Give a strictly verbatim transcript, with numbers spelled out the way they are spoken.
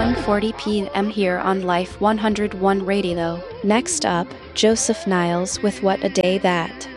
one forty p m here on Life one oh one Radio. Next up, Joseph Niles with What a Day That.